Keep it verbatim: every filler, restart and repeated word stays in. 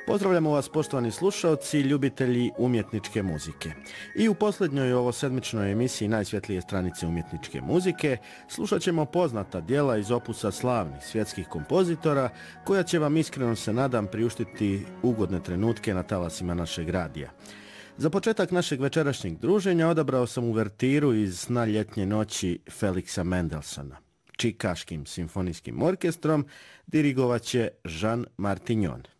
Pozdravljamo vas poštovani slušalci, ljubitelji umjetničke muzike. I u posljednjoj ovosedmičnoj emisiji Najsvjetlije stranice umjetničke muzike slušat ćemo poznata djela iz opusa slavnih svjetskih kompozitora koja će vam, iskreno se nadam, priuštiti ugodne trenutke na talasima našeg radija. Za početak našeg večerašnjeg druženja odabrao sam uvertiru iz Sna ljetnje noći Felixa Mendelssohna. Čikaškim simfonijskim orkestrom dirigovat će Jean Martignon.